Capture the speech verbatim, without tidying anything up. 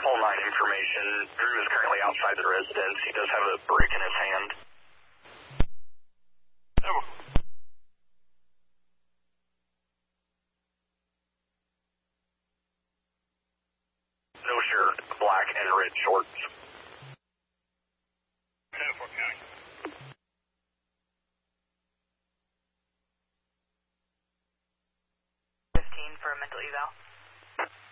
All nine information. Drew is currently outside the residence. He does have a brick in his hand. Over. No shirt, black and red shorts. Hennifer County. fifteen for a mental eval.